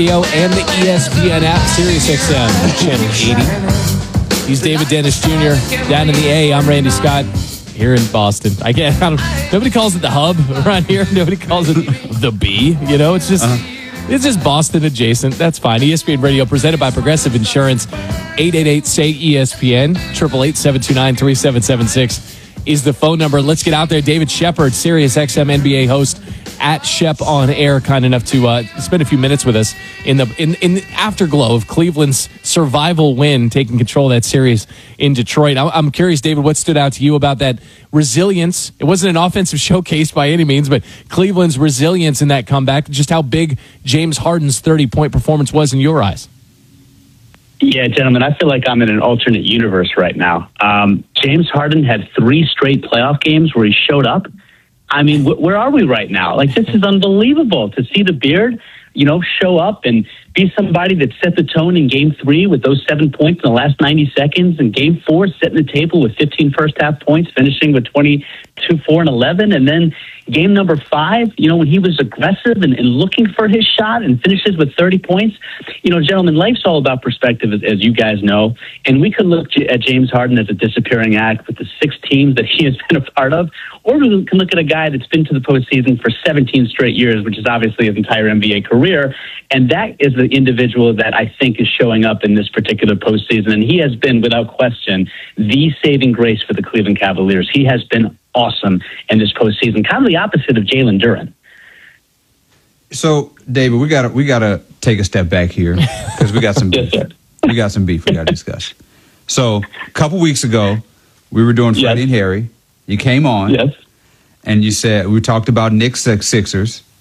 Radio and the ESPN app, SiriusXM, Channel 80. He's David Dennis Jr. down in the A. I'm Randy Scott here in Boston. Nobody calls it the hub around here. Nobody calls it the B. You know, it's just Boston adjacent. That's fine. ESPN Radio presented by Progressive Insurance. 888-SAY-ESPN. 888-729-3776 is the phone number. Let's get out there. David Shepard, SiriusXM NBA host at Shep on Air, kind enough to spend a few minutes with us in the afterglow of Cleveland's survival win, taking control of that series in Detroit. I'm curious, David, what stood out to you about that resilience? It wasn't an offensive showcase by any means, but Cleveland's resilience in that comeback, just how big James Harden's 30-point performance was in your eyes. Yeah, gentlemen, I feel like I'm in an alternate universe right now. James Harden had 3 straight playoff games where he showed up. I mean, where are we right now? Like, this is unbelievable to see the Beard, show up and be somebody that set the tone in Game 3 with those 7 points in the last 90 seconds, and Game 4 setting the table with 15 first-half points, finishing with 22, 4, and 11, and then Game number 5, when he was aggressive and looking for his shot and finishes with 30 points. Gentlemen, life's all about perspective, as you guys know, and we could look at James Harden as a disappearing act with the 6 teams that he has been a part of, or we can look at a guy that's been to the postseason for 17 straight years, which is obviously his entire NBA career, and that is the individual that I think is showing up in this particular postseason, and he has been, without question, the saving grace for the Cleveland Cavaliers. He has been awesome in this postseason, kind of the opposite of Jalen Duren. So, David, we gotta take a step back here because we got some beef. We got some beef we got to discuss. So, a couple weeks ago, we were doing Freddie and Harry. You came on, yes, and you said we talked about Knicks Sixers.